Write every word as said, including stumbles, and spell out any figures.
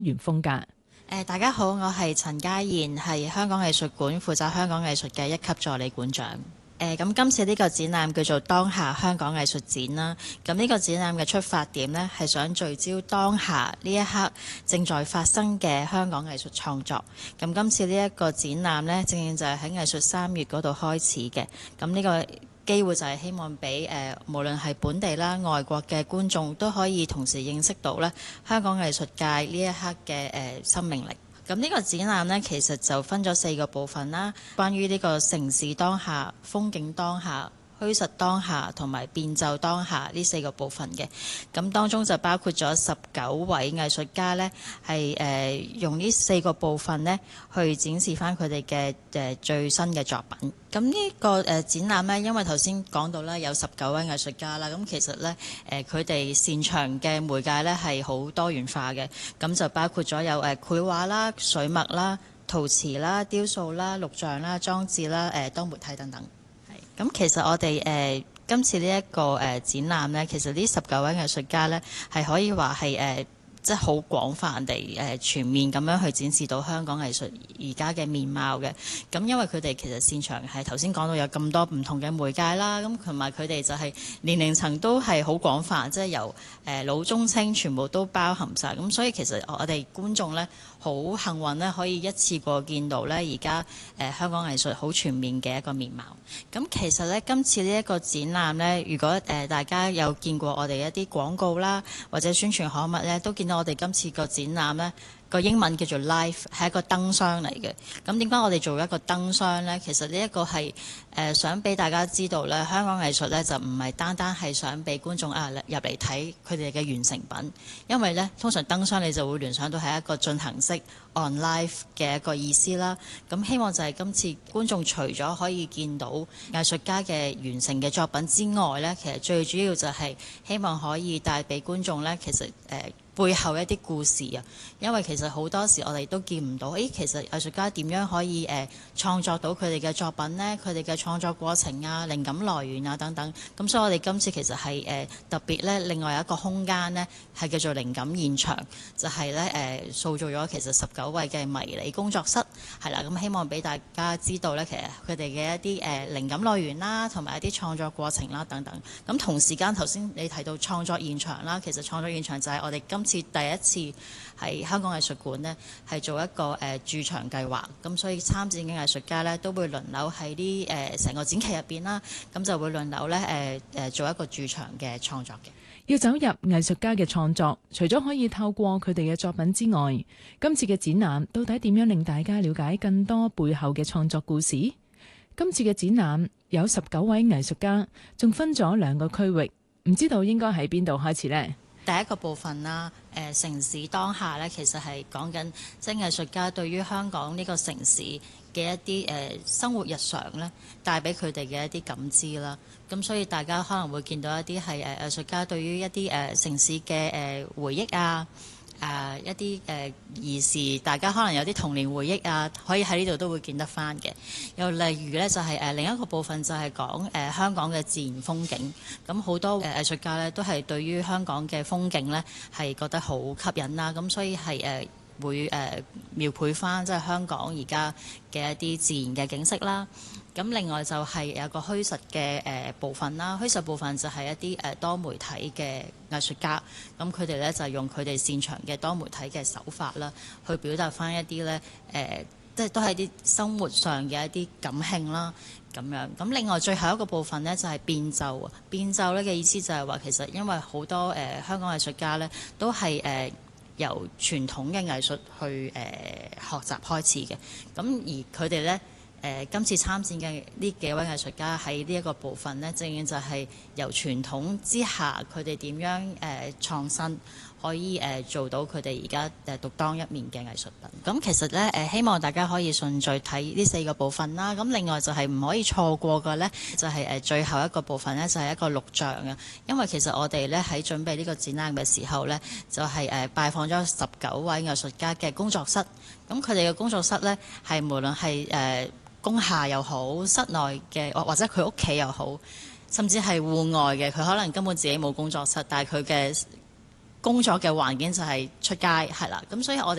元風格。 誒，大家好，我係陳嘉燕，係香港藝術館負責香港藝術嘅一級助理館長。誒，咁今次呢個展覽叫做當下香港藝術展啦。咁呢個展覽嘅出發點呢，係想聚焦當下呢一刻正在發生嘅香港藝術創作。咁今次呢一個展覽呢，正正就係喺藝術三月嗰度開始嘅。咁呢個機會就係希望俾誒、呃、無論係本地啦、外國嘅觀眾都可以同時認識到咧香港藝術界呢一刻嘅誒、呃、生命力。咁呢個展覽呢，其實就分咗四個部分啦，關於呢個城市當下、風景當下、虛實當下同埋變奏當下呢四個部分嘅。咁當中就包括咗十九位藝術家呢，係誒、呃、用呢四個部分呢去展示翻佢哋嘅誒最新嘅作品。咁呢個誒展覽呢，因為頭先講到啦，有十九位藝術家啦，咁其實呢，誒佢哋擅長嘅媒介呢係好多元化嘅，咁就包括咗有誒繪畫啦、水墨啦、陶瓷啦、雕塑啦、錄像啦、裝置啦、誒多媒體等等。係，咁其實我哋誒、呃、今次呢一個誒展覽呢，其實呢十九位藝術家呢，係可以話係誒。即係好廣泛地誒、呃、全面咁樣去展示到香港藝術而家嘅面貌嘅。咁因為佢哋其實擅長係頭先講到有咁多唔同嘅媒介啦，咁同埋佢哋就係年齡層都係好廣泛，即係由誒、呃、老中青全部都包含晒。咁所以其實我哋觀眾呢，好幸運呢，可以一次過見到呢而家誒香港藝術好全面嘅一個面貌。咁其實呢，今次呢一個展覽呢，如果誒、呃、大家有見過我哋一啲廣告啦，或者宣傳刊物呢，都見到我哋今次個展覽呢個英文叫做 Life， 係一個燈箱嚟嘅。咁點解我哋做一個燈箱呢？其實呢一個係誒、呃、想俾大家知道呢，香港藝術呢就唔係單單係想俾觀眾啊入嚟睇佢哋嘅完成品，因為呢通常燈箱你就會聯想到係一個進行式 on life 嘅一個意思啦。咁希望就係今次觀眾除咗可以見到藝術家嘅完成嘅作品之外呢，其實最主要就係希望可以帶俾觀眾呢，其實誒、呃背後一啲故事啊，因為其實好多時我哋都見唔到，誒其實藝術家點樣可以誒、呃、創作到佢哋嘅作品呢？佢哋嘅創作過程啊、靈感來源啊等等。咁所以我哋今次其實係誒、呃、特別咧，另外有一個空間呢，係叫做靈感現場，就係咧誒塑造咗其實十九位嘅迷你工作室，係啦。咁希望俾大家知道咧，其實佢哋嘅一啲誒、呃、靈感來源啦，同埋一啲創作過程啦等等。咁同時間頭先你提到創作現場啦，其實創作現場就係我哋今次第一次喺香港藝術館呢，係做一個誒駐場計劃，咁所以參展嘅藝術家呢，都會輪流喺啲誒成個展期入邊啦，咁就會輪流咧誒誒做一個駐場嘅創作嘅。 要走入藝術家嘅創作，除咗可以透過佢哋嘅作品之外，今次嘅展覽到底點樣令大家了解更多背後嘅創作故事？今次嘅展覽有十九位藝術家，仲分咗兩個區域，唔知道應該喺邊度開始呢？ 第一個部分啦，誒、呃、城市當下咧，其實係講緊即係藝術家對於香港呢個城市嘅一啲誒、呃、生活日常咧，帶俾佢哋嘅一啲感知啦。咁所以大家可能會見到一啲係誒藝術家對於一啲誒、呃、城市嘅誒、呃、回憶啊。誒、uh, 一啲誒兒時，大家可能有啲童年回憶啊，可以喺呢度都會見得翻嘅。又例如呢，就係、是、誒、uh, 另一個部分就係講誒、uh, 香港嘅自然風景。咁好多誒、uh, 藝術家呢，都係對於香港嘅風景呢，係覺得好吸引啦。咁所以係誒、uh, 會誒、uh, 描繪翻即係香港而家嘅一啲自然嘅景色啦。咁另外就係有個虛實嘅誒部分啦，虛實部分就係一啲誒多媒體嘅藝術家，咁佢哋咧就用佢哋擅長嘅多媒體嘅手法啦，去表達翻一啲咧誒，即係都係啲生活上嘅一啲感興啦，咁樣。咁另外最後一個部分咧就係變奏啊，變奏咧嘅意思就係話其實因為好多誒、呃、香港藝術家咧都係誒、呃、由傳統嘅藝術去誒、呃、學習開始嘅，咁而佢哋咧。誒、呃、今次參展嘅呢幾位藝術家喺呢一個部分呢，正正就係由傳統之下，佢哋點樣誒、呃、創新，可以誒、呃、做到佢哋而家誒獨當一面嘅藝術品。咁其實呢，誒、呃、希望大家可以順序睇呢四個部分啦。咁另外就係唔可以錯過嘅呢，就係、是、誒最後一個部分呢，就係、是、一個錄像啊。因為其實我哋呢喺準備呢個展覽嘅時候呢，就係、是、誒拜訪咗十九位藝術家嘅工作室。咁佢哋嘅工作室呢，係無論係誒。呃工廈又好，室內嘅或者佢屋企又好，甚至係戶外嘅，佢可能根本自己冇工作室，但係佢嘅工作嘅環境就係出街係啦，咁所以我哋